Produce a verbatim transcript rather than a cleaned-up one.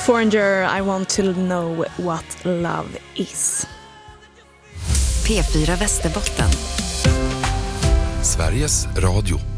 Foreigner, I want to know what love is. P fyra Västerbotten. Sveriges Radio.